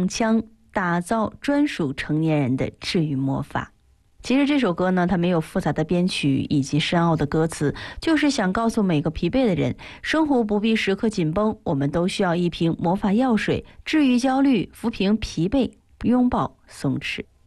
枪，打造专属成年人的治愈魔法。其实这首歌呢，它没有复杂的编曲以及深奥的歌词，就是想告诉每个疲惫的人，生活不必时刻紧绷，我们都需要一瓶魔法药水，治愈焦虑，抚平疲惫，拥抱松弛。